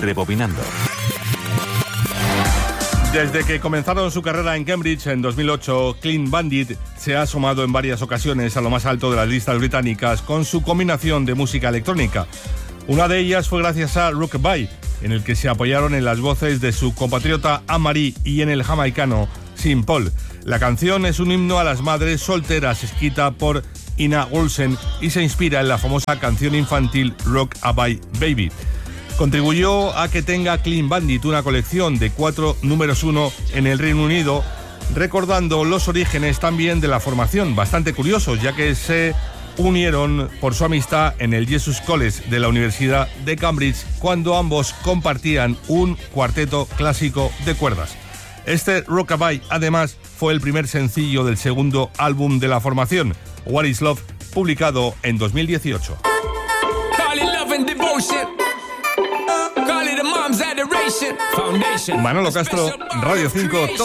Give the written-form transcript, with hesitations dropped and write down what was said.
Rebobinando. Desde que comenzaron su carrera en Cambridge en 2008, Clean Bandit se ha asomado en varias ocasiones a lo más alto de las listas británicas con su combinación de música electrónica. Una de ellas fue gracias a Rockabye, en el que se apoyaron en las voces de su compatriota Anne-Marie y en el jamaicano Sean Paul. La canción es un himno a las madres solteras, escrita por Ina Olsen y se inspira en la famosa canción infantil Rockabye Baby. Contribuyó a que tenga Clean Bandit una colección de 4 números 1 en el Reino Unido, recordando los orígenes también de la formación, bastante curiosos, ya que se unieron por su amistad en el Jesus College de la Universidad de Cambridge cuando ambos compartían un cuarteto clásico de cuerdas. Este Rockabye, además, fue el primer sencillo del segundo álbum de la formación, What Is Love, publicado en 2018. Manolo Castro, Radio 5.